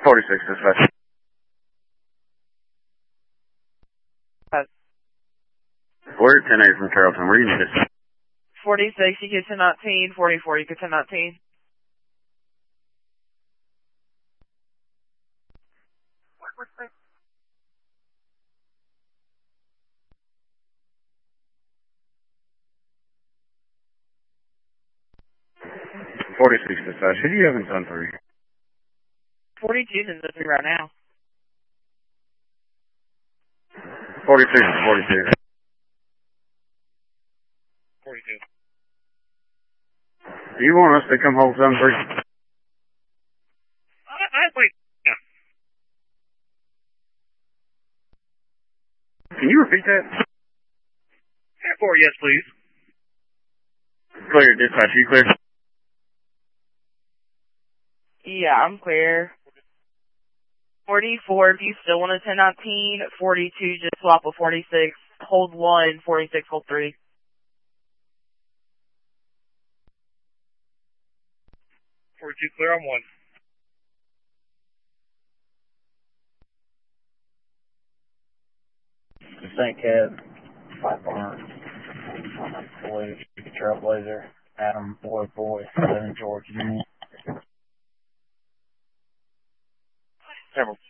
46 dispatch. We're at 10-8 from Carrollton. Where do you need us? 46, you get 1019. 44, you get 1019. What? 46 dispatch. Who do you have in Sun 3? 42's in the 3 right now. 46 is 42. 42. Do you want us to come hold Sun 3? Wait. Yeah. Can you repeat that? 4, yes, please. Clear, dispatch. You clear? Yeah, I'm clear. 44, if you still want a 1019. 42, just swap a 46. Hold 1. 46, hold 3. 42, clear on 1. St. Cat, 5 Barnes, Boy, Trailblazer, Adam, Boy, 7 George, Union. Several.